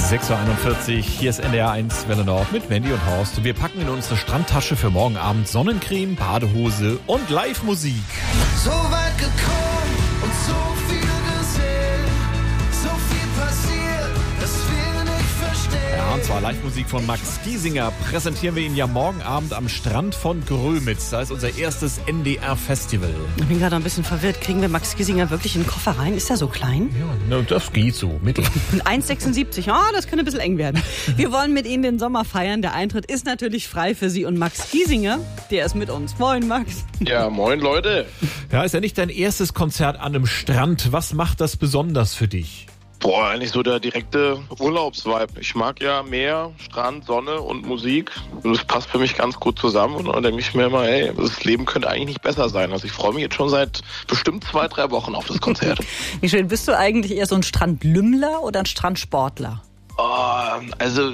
6:41 Uhr, hier ist NDR1 Welle Nord mit Wendy und Horst. Wir packen in unsere Strandtasche für morgen Abend Sonnencreme, Badehose und Live-Musik. So weit gekommen und so viel gesehen, so viel passiert, dass wir nicht verstehen. Ja, und zwar Live-Musik von Max Giesinger. Präsentieren wir ihn ja morgen Abend am Strand von Grömitz. Da ist unser erstes NDR-Festival. Ich bin gerade ein bisschen verwirrt. Kriegen wir Max Giesinger wirklich in den Koffer rein? Ist er so klein? Ja, das geht so. Mittel. 1,76. Das könnte ein bisschen eng werden. Wir wollen mit Ihnen den Sommer feiern. Der Eintritt ist natürlich frei für Sie. Und Max Giesinger, der ist mit uns. Moin, Max. Ja, moin, Leute. Ja, ist ja nicht dein erstes Konzert an einem Strand. Was macht das besonders für dich? Boah, eigentlich so der direkte Urlaubsvibe. Ich mag ja Meer, Strand, Sonne und Musik. Und das passt für mich ganz gut zusammen. Und dann denke ich mir immer, hey, das Leben könnte eigentlich nicht besser sein. Also ich freue mich jetzt schon seit bestimmt 2-3 Wochen auf das Konzert. Wie schön. Bist du eigentlich eher so ein Strandlümmler oder ein Strandsportler? Also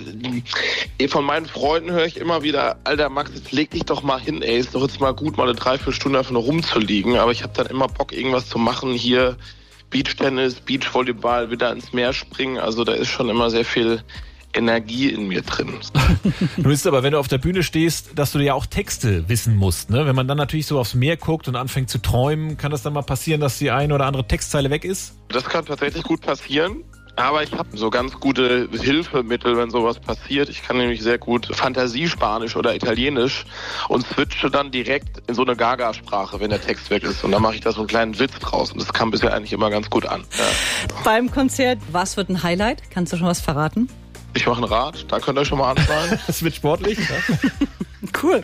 von meinen Freunden höre ich immer wieder, Alter Max, jetzt leg dich doch mal hin, ey, ist doch jetzt mal gut, mal eine 3-4 Stunden einfach nur rumzuliegen. Aber ich habe dann immer Bock, irgendwas zu machen hier. Beachtennis, Beachvolleyball, wieder ins Meer springen. Also da ist schon immer sehr viel Energie in mir drin. Du bist aber, wenn du auf der Bühne stehst, dass du ja auch Texte wissen musst. Ne? Wenn man dann natürlich so aufs Meer guckt und anfängt zu träumen, kann das dann mal passieren, dass die eine oder andere Textzeile weg ist? Das kann tatsächlich gut passieren. Aber ich habe so ganz gute Hilfemittel, wenn sowas passiert. Ich kann nämlich sehr gut Fantasiespanisch oder Italienisch und switche dann direkt in so eine Gaga-Sprache, wenn der Text weg ist. Und dann mache ich da so einen kleinen Witz draus. Und das kam bisher eigentlich immer ganz gut an. Ja. Beim Konzert, was wird ein Highlight? Kannst du schon was verraten? Ich mache ein Rad, da könnt ihr schon mal anschneiden. Das wird sportlich. Ja? Cool.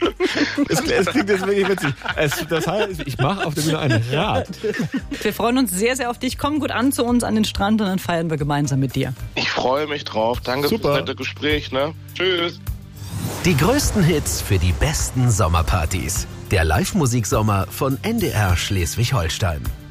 Es klingt jetzt wirklich witzig. Das heißt, ich mache auf der Bühne ein Rad. Wir freuen uns sehr, sehr auf dich. Komm gut an zu uns an den Strand und dann feiern wir gemeinsam mit dir. Ich freue mich drauf. Danke Super. fürs nette Gespräch. Ne? Tschüss. Die größten Hits für die besten Sommerpartys. Der Live-Musik-Sommer von NDR Schleswig-Holstein.